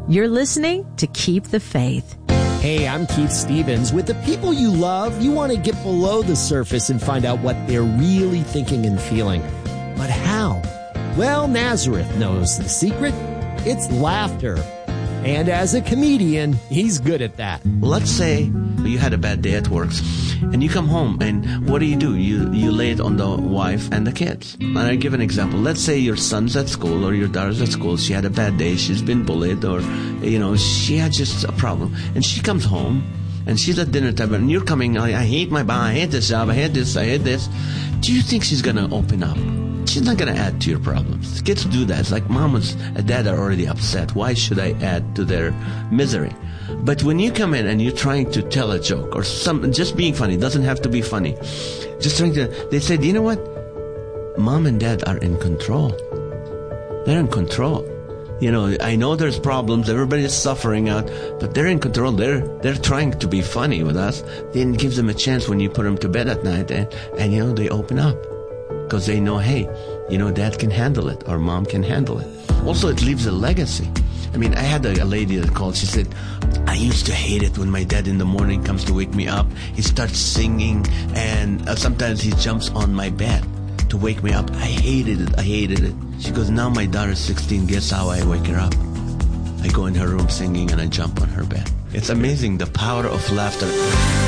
You're listening to Keep the Faith. Hey, I'm Keith Stevens. With the people you love, you want to get below the surface and find out what they're really thinking and feeling. But how? Well, Nazareth knows the secret. It's laughter. And as a comedian, he's good at that. Let's say you had a bad day at work and you come home and what do? You lay it on the wife and the kids. And I give an example. Let's say your son's at school or your daughter's at school. She had a bad day. She's been bullied or, she had just a problem. And she comes home and she's at dinner table and you're coming, I hate my boss, I hate this job, I hate this. Do you think she's going to open up? She's not going to add to your problems. Kids do that. It's like mom and dad are already upset. Why should I add to their misery? But when you come in and you're trying to tell a joke or just being funny, doesn't have to be funny. Just they said, you know what? Mom and dad are in control. They're in control. I know there's problems. Everybody's suffering out, but they're in control. They're trying to be funny with us. Then it gives them a chance when you put them to bed at night and they open up. Because they know, hey, dad can handle it or mom can handle it. Also, it leaves a legacy. I mean, I had a lady that called. She said, I used to hate it when my dad in the morning comes to wake me up. He starts singing and sometimes he jumps on my bed to wake me up. I hated it. She goes, now my daughter's 16. Guess how I wake her up? I go in her room singing and I jump on her bed. It's amazing the power of laughter.